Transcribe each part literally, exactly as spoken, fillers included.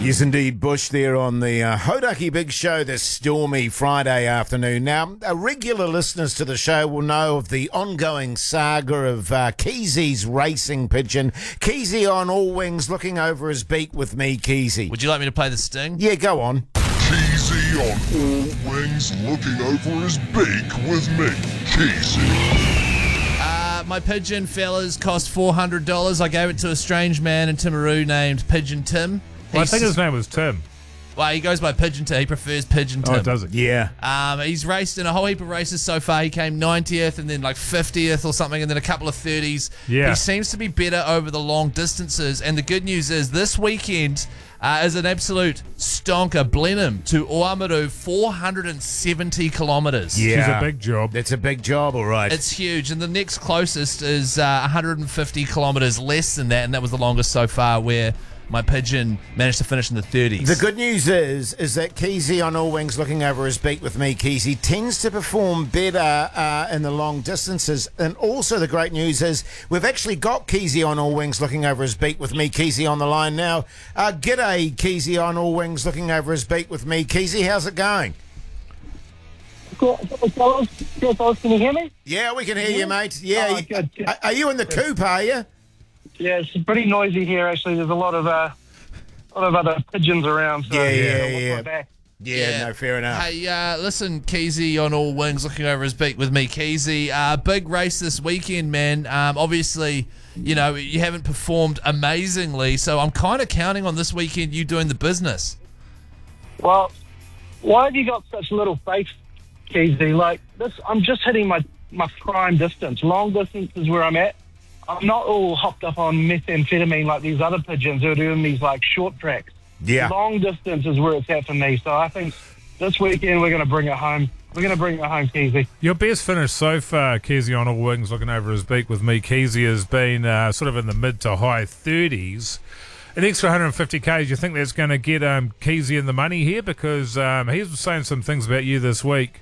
Yes, indeed, Bush there on the uh, Hodaki Big Show this stormy Friday afternoon. Now, uh, regular listeners to the show will know of the ongoing saga of uh, Keezy's racing pigeon. Keezy on all wings looking over his beak with me, Keezy. Would you like me to play the sting? Yeah, go on. Keezy on all wings looking over his beak with me, Keezy. Uh, my pigeon, fellas, cost four hundred dollars. I gave it to a strange man in Timaru named Pigeon Tim. Well, I think his name was Tim. Well, he goes by Pigeon Tim. He prefers Pigeon Tim. Oh, does it? Yeah. Um, he's raced in a whole heap of races so far. He came ninetieth and then like fiftieth or something and then a couple of thirties. Yeah. He seems to be better over the long distances. And the good news is this weekend uh, is an absolute stonker. Blenheim to Oamaru, four hundred seventy kilometres. Yeah. She's a big job. That's a big job, all right. It's huge. And the next closest is uh, one hundred fifty kilometres less than that. And that was the longest so far where my pigeon managed to finish in the thirties. The good news is is that Keezy on all wings looking over his beak with me, Keezy, tends to perform better uh, in the long distances. And also the great news is we've actually got Keezy on all wings looking over his beak with me, Keezy, on the line now. Uh, g'day, Keezy on all wings looking over his beak with me. Keezy, how's it going? Cool. Fellas, fellas, can you hear me? Yeah, we can hear you, mate. Yeah. Oh, good, good. Are, are you in the coop, are you? Yeah, it's pretty noisy here. Actually, there's a lot of uh, a lot of other pigeons around. So Yeah, yeah, I'll watch yeah. my back. Yeah, no, fair enough. Hey, uh, listen, Keezy on all wings looking over his beak with me, Keezy. Uh, big race this weekend, man. Um, obviously, you know, you haven't performed amazingly, so I'm kind of counting on this weekend you doing the business. Well, why have you got such little faith, Keezy? Like this, I'm just hitting my my prime distance. Long distance is where I'm at. I'm not all hopped up on methamphetamine like these other pigeons who are doing these like short tracks. Yeah. Long distance is where it's at for me. So I think this weekend we're going to bring it home. We're going to bring it home, Keezy. Your best finish so far, Keezy on all wings looking over his beak with me, Keezy, has been uh, sort of in the mid to high thirties. An extra one hundred fifty K, do you think that's going to get um, Keezy in the money here? Because um, he was saying some things about you this week.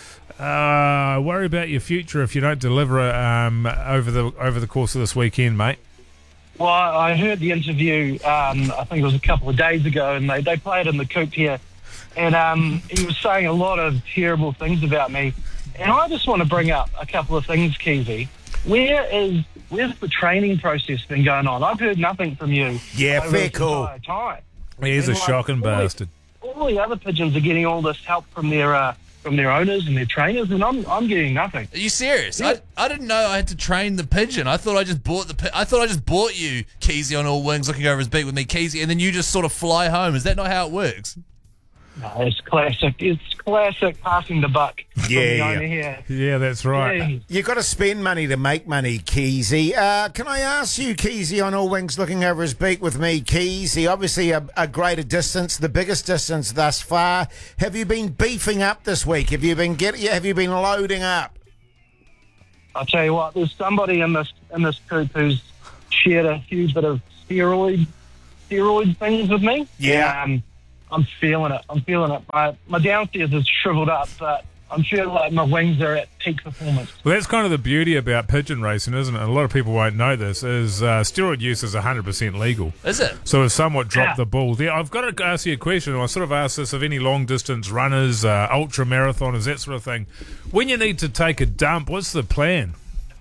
Uh, worry about your future if you don't deliver it um, over the over the course of this weekend, mate. Well, I heard the interview, um, I think it was a couple of days ago, and they, they played in the coop here. And um, he was saying a lot of terrible things about me. And I just want to bring up a couple of things, Keezy. Where is, where's the training process been going on? I've heard nothing from you. Yeah, over fair this call. entire time. He's a And, like, shocking all the- bastard. All the other pigeons are getting all this help from their uh, from their owners and their trainers, and I'm I'm getting nothing. Are you serious? Yeah. I, I didn't know I had to train the pigeon. I thought I just bought the pi- I thought I just bought you Keezy on all wings looking over his beak with me, Keezy, and then you just sort of fly home. Is that not how it works? No, it's classic. It's classic passing the buck. from Yeah, the yeah. owner here. Yeah, that's right. Yeah. you got to spend money to make money, Keezy. Uh, can I ask you, Keezy, on all wings looking over his beak with me, Keezy, obviously a, a greater distance, the biggest distance thus far. Have you been beefing up this week? Have you been get? Have you been loading up? I'll tell you what. There's somebody in this in this coop who's shared a huge bit of steroid steroid things with me. Yeah. Um, I'm feeling it. I'm feeling it. My my downstairs is shriveled up, but I'm feeling like my wings are at peak performance. Well, that's kind of the beauty about pigeon racing, isn't it? A lot of people won't know this, is uh, steroid use is one hundred percent legal. Is it? So we've somewhat dropped Yeah. the ball there. I've got to ask you a question. I sort of asked this of any long-distance runners, uh, ultra-marathoners, that sort of thing. When you need to take a dump, what's the plan?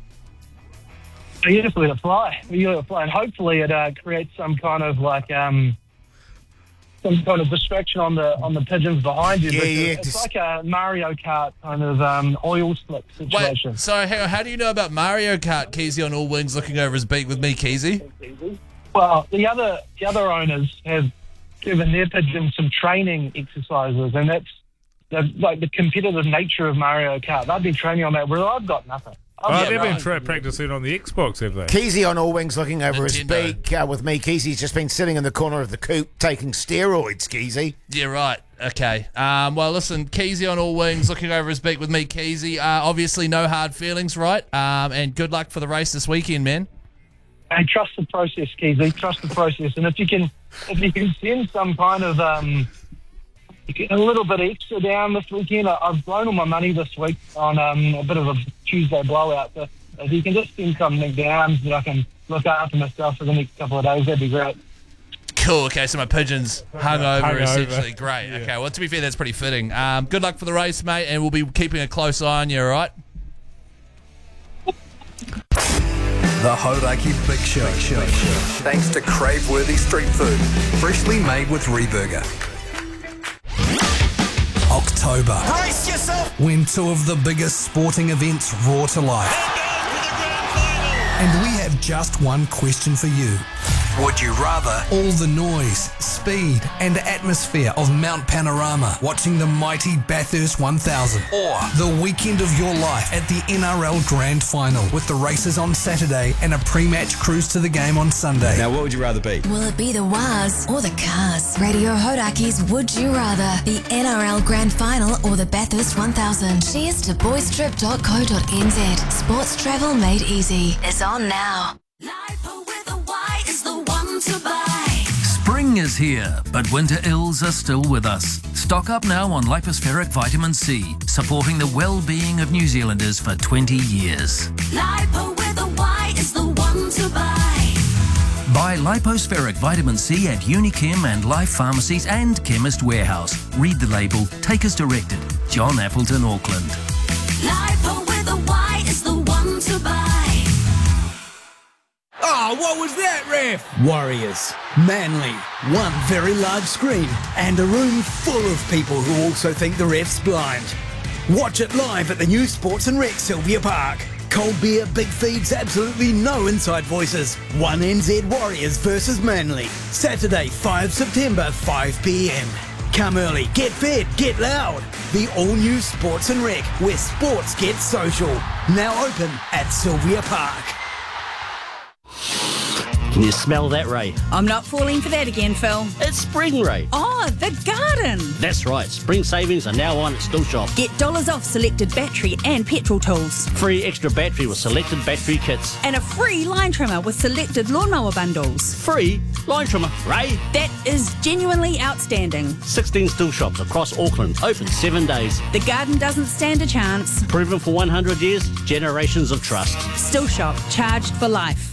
You just let it fly. You let it fly, and hopefully it uh, creates some kind of like um, some kind of distraction on the on the pigeons behind you. Yeah, because yeah, It's just- like a Mario Kart kind of um, oil slick Wait, situation. so how, how do you know about Mario Kart, Keezy on all wings looking over his beak with me, Keezy? Well, the other the other owners have given their pigeons some training exercises, and that's the, like the competitive nature of Mario Kart. They've been training on that, where I've got nothing. I've Oh, got they've been nothing. tra- practicing on the Xbox, have they? Keezy on all wings looking over his Nintendo. beak uh, with me. Keezy's just been sitting in the corner of the coop taking steroids, Keezy. Yeah, right. Okay. Um, well, listen, Keezy on all wings looking over his beak with me, Keezy. Uh, obviously, no hard feelings, right? Um, and good luck for the race this weekend, man. Hey, trust the process, Keezy. Trust the process, and if you can, if you can send some kind of um, a little bit extra down this weekend. I- I've blown all my money this week on um, a bit of a Tuesday blowout. So if you can just send something down that I can look after myself for the next couple of days, that'd be great. Cool. Okay, so my pigeon's hungover, Hungover. essentially. Great. Yeah. Okay, well, to be fair, that's pretty fitting. Um, good luck for the race, mate, and we'll be keeping a close eye on you, all right? The Hodaki Big Show. Big Show. Thanks to crave-worthy street food, freshly made with Reburger. October. Brace yourself! When two of the biggest sporting events roar to life. And we have just one question for you. Would you rather all the noise, speed and atmosphere of Mount Panorama watching the mighty Bathurst one thousand, or the weekend of your life at the N R L Grand Final with the races on Saturday and a pre-match cruise to the game on Sunday? Now, what would you rather be? Will it be the Waz or the Cars? Radio Hodaki's Would You Rather, the N R L Grand Final or the Bathurst one thousand? Cheers to boys trip dot co dot n z. Sports travel made easy is on now. Lipo with a Y is the one to buy. Spring is here, but winter ills are still with us. Stock up now on Lipospheric Vitamin C, supporting the well-being of New Zealanders for twenty years. Lipo with a Y is the one to buy. Buy Lipospheric Vitamin C at Unichem and Life Pharmacies and Chemist Warehouse. Read the label, take as directed. John Appleton, Auckland. Lipo with a Y is the one to buy. Oh, what was that, ref? Warriors, Manly, one very large screen, and a room full of people who also think the ref's blind. Watch it live at the new Sports and Rec Sylvia Park. Cold beer, big feeds, absolutely no inside voices. one N Z Warriors versus Manly. Saturday, the fifth of September, five p m. Come early, get fed, get loud. The all-new Sports and Rec, where sports gets social. Now open at Sylvia Park. Can you smell that, Ray? I'm not falling for that again, Phil. It's spring, Ray. Oh, the garden. That's right. Spring savings are now on at Still Shop. Get dollars off selected battery and petrol tools. Free extra battery with selected battery kits. And a free line trimmer with selected lawnmower bundles. Free line trimmer, Ray. That is genuinely outstanding. sixteen Still Shops across Auckland, open seven days. The garden doesn't stand a chance. Proven for one hundred years, generations of trust. Still Shop, charged for life.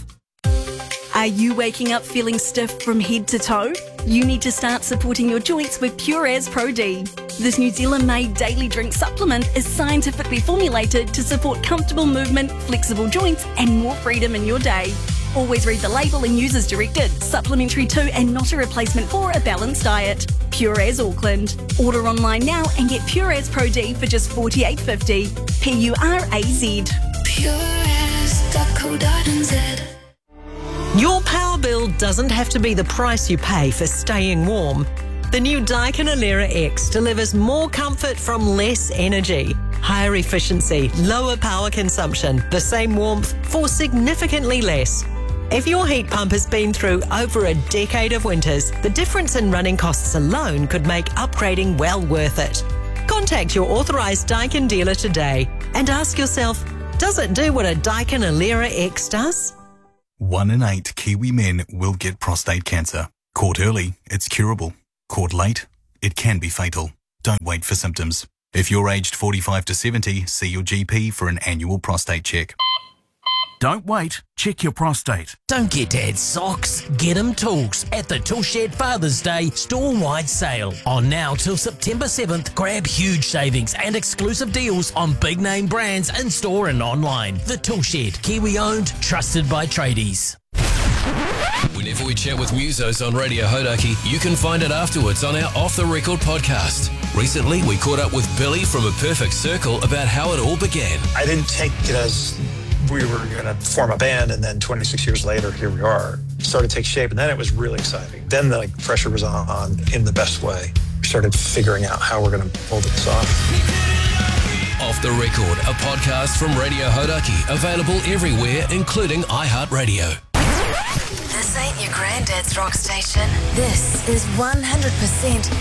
Are you waking up feeling stiff from head to toe? You need to start supporting your joints with Pureas Pro D. This New Zealand-made daily drink supplement is scientifically formulated to support comfortable movement, flexible joints, and more freedom in your day. Always read the label and use as directed. Supplementary to and not a replacement for a balanced diet. Pureas Auckland. Order online now and get Pureas Pro D for just forty-eight fifty. P U R A Z. Pureas dot co dot n z. Your power bill doesn't have to be the price you pay for staying warm. The new Daikin Alera X delivers more comfort from less energy, higher efficiency, lower power consumption, the same warmth for significantly less. If your heat pump has been through over a decade of winters, the difference in running costs alone could make upgrading well worth it. Contact your authorised Daikin dealer today and ask yourself, does it do what a Daikin Alera X does? One in eight Kiwi men will get prostate cancer. Caught early, it's curable. Caught late, it can be fatal. Don't wait for symptoms. If you're aged forty-five to seventy, see your G P for an annual prostate check. Don't wait, check your prostate. Don't get Dad socks, get him tools at the Toolshed Father's Day store-wide sale. On now till September seventh, grab huge savings and exclusive deals on big-name brands in-store and online. The Toolshed, Kiwi-owned, trusted by tradies. Whenever we chat with musos on Radio Hodaki, you can find it afterwards on our Off The Record podcast. Recently, we caught up with Billy from A Perfect Circle about how it all began. I didn't take it as we were going to form a band, and then twenty-six years later, here we are. It started to take shape, and then it was really exciting. Then the like, pressure was on, on in the best way. We started figuring out how we're going to pull this off. Off The Record, a podcast from Radio Hodaki, available everywhere, including iHeartRadio. This ain't your granddad's rock station. This is one hundred percent